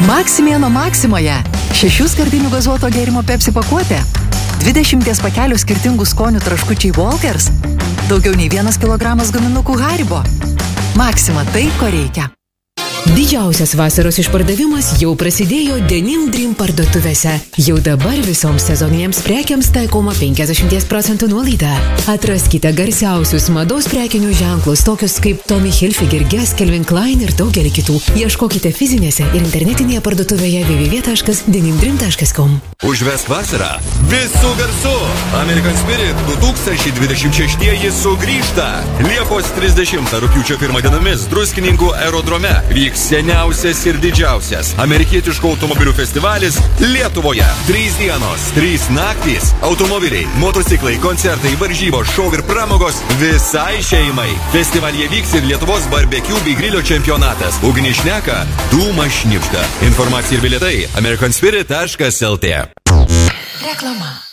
Maksimėno Maksimoje 6 skardinių gazuoto gėrimo Pepsi pakuotė, 20 pakelių skirtingų skonių traškučiai Walkers, daugiau nei 1 kilogramas guminukų Haribo. Maksima tai, ko reikia. Didžiausias vasaros išpardavimas jau prasidėjo Denim Dream parduotuvėse. Jau dabar visoms sezoninėms prekiams taikoma 50% nuolaida. Atraskite garsiausius mados prekinių ženklus, tokius kaip Tommy Hilfiger, Guess, Calvin Klein ir daugelį kitų. Ieškokite fizinėse ir internetinėje parduotuvėje www.denimdream.com. Užvesk vasarą visų garsų. American Spirit 2026 sugrįžta. Liepos 30 rugpjūčio 1 dienomis Druskininkų aerodrome vyks seniausias ir didžiausias amerikietiškų automobilių festivalis Lietuvoje. 3 dienos, 3 naktys, automobiliai, motociklai, koncertai, varžybos, šou ir pramogos visai šeimai. Festivalyje vyks ir Lietuvos barbekių bei grilio čempionatas. Ugnis šneka, dūmas šnipšta. Informacija ir bilietai americanspirit.lt. Reklama.